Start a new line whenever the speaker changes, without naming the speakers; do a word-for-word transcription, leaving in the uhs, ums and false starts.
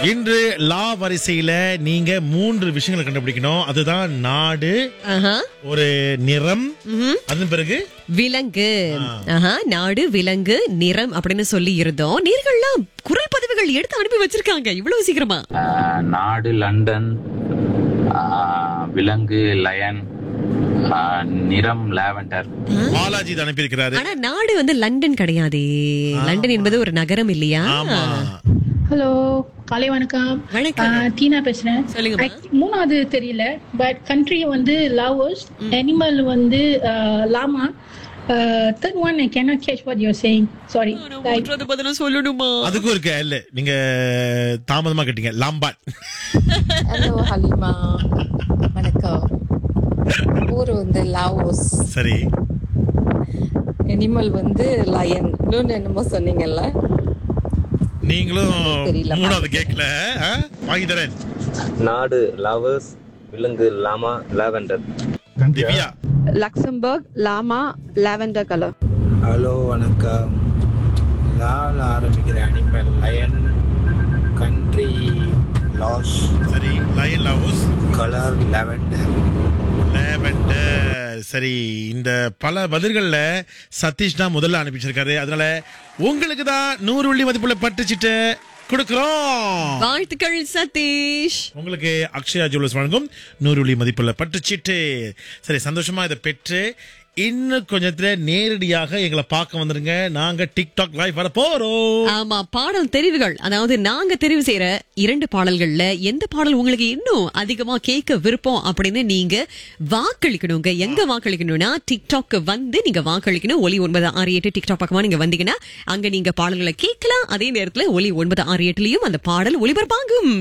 இன்று லா வரிசையில நீங்க மூன்று விஷயங்களை கண்டுபிடிக்கணும். அதுதான் நாடு,
ஆஹா.
ஒரு நிறம்,
ம்ஹும்.
அதன் பிறகு
விலங்கு. ஆஹா, நாடு, விலங்கு, நிறம் அப்படின்னு சொல்லி இருந்தோம். நீர்கள்லாம் குரல் பதிவுகள் எடுத்து அனுப்பி வச்சிருக்காங்க இவ்வளவு சீக்கிரமா.
ஆஹ் நாடு லண்டன், ஆஹ் விலங்கு லயன், ஆஹ் நிறம் லாவெண்டர்.
பாலாஜி தான் அனுப்பியிருக்கிறாரு.
ஆனா நாடு வந்து லண்டன் கிடையாதே. லண்டன் என்பது ஒரு நகரம் இல்லையா?
ஆமா.
ஹலோ, காலை வணக்கம்.
வணக்கம்.
ஆ, டீனா பேசுறேன்.
சொல்லுங்கம்மா.
I- மூணாவது தெரியல, பட் கண்ட்ரி வந்து லாவோஸ், அனிமல் வந்து லாமா. Third one I cannot catch what you're saying. Sorry. Like,
மூன்றாவது பதிலும் சொல்லணுமா?
அதுக்கும் இருக்கு இல்ல, நீங்க தாமதமா கேட்டீங்க. லாம்பாட்.
ஹலோ ஹலிமா, வணக்கம். ஊர் வந்து லாவோஸ்,
சரி,
அனிமல் வந்து லயன். இன்னொன்னு என்னமோ சொன்னீங்கல்ல,
நீங்களும்
தெரியல.
மூணாவது கேட்கல. வாங்கி தரேன்.
நாடு லாவர்ஸ், விலங்கு லாமா, லாவெண்டர்.
திவ்யா.
லக்சம்பர்க், லாமா, லாவெண்டர் கலர்.
ஹலோ வணக்கம். லால ஆரம்பிக்கிற அனிமல் லயன், கண்ட்ரி லாஸ்,
சரி, line, Laos,
colour lavender.
Lavender. சரி, இந்த பல பதில்கள்ல சதீஷ் தான் முதல்ல அனுப்பிச்சிருக்காரு. அதனால உங்களுக்கு தான் நூறு வெள்ளி மதிப்புள்ள பட்டுச்சிட்டு கொடுக்கிறோம்.
வாழ்த்துக்கள் சதீஷ்.
உங்களுக்கு அக்ஷயா ஜுவல்லர்ஸ் வழங்கும் நூறு வெள்ளி மதிப்புள்ள பட்டுச்சீட்டு. சரி, சந்தோஷமா இதை பெற்று இன்னும் கொஞ்சத்துல நேரடியாக எங்களை பார்க்க வந்துருங்க. நாங்க டிக்டாக் லைவ் வர போறோம்.
ஆமா, பாடல் தெரிவுகள், அதாவது நாங்க தெரிவு செய்யற இரண்டு பாடல்கள்ல எந்த பாடல் உங்களுக்கு இன்னும் அதிகமா கேட்க விருப்பம் அப்படின்னு நீங்க வாக்களிக்கணுங்க. எங்க வாக்களிக்கணும்னா டிக்டாக் வந்து நீங்க வாக்களிக்கணும். ஒலி ஒன்பது ஆறு எட்டு டிக்டாக் பக்கமா நீங்க வந்தீங்கன்னா அங்க நீங்க பாடல்களை கேட்கலாம். அதே நேரத்துல ஒலி ஒன்பது ஆறு எட்டுலயும் அந்த பாடல் ஒளிபரப்பாகும்.